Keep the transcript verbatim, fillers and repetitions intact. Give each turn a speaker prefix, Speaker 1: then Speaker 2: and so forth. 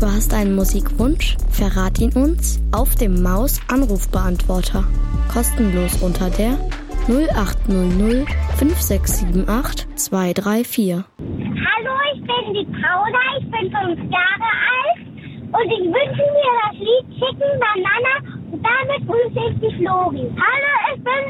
Speaker 1: Du hast einen Musikwunsch? Verrat ihn uns auf dem Maus-Anrufbeantworter. Kostenlos unter der null acht null null fünf sechs sieben acht zwei drei vier.
Speaker 2: Hallo, ich bin die Paula, ich bin fünf Jahre alt und ich wünsche mir das Lied Chicken Banana und damit grüße ich die Flori. Hallo,